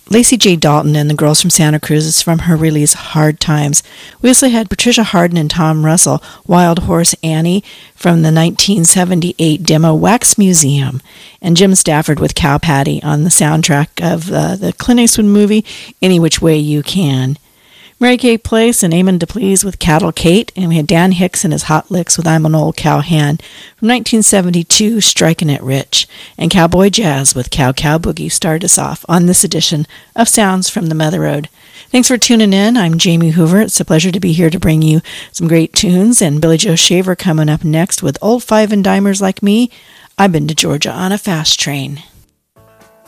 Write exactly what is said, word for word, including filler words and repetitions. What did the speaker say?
Lacey J. Dalton and the Girls from Santa Cruz is from her release Hard Times. We also had Patricia Harden and Tom Russell, Wild Horse Annie, from the nineteen seventy-eight demo Wax Museum, and Jim Stafford with Cow Patty on the soundtrack of uh, the Clint Eastwood movie Any Which Way You Can. Mary Kay Place and Amon DePlease with Cattle Kate, and we had Dan Hicks and his Hot Licks with I'm an Old Cowhand from nineteen seventy-two, Striking It Rich, and Cowboy Jazz with Cow Cow Boogie started us off on this edition of Sounds from the Mother Road. Thanks for tuning in. I'm Jamie Hoover. It's a pleasure to be here to bring you some great tunes, and Billy Joe Shaver coming up next with Old Five and Dimers Like Me. I've been to Georgia on a fast train.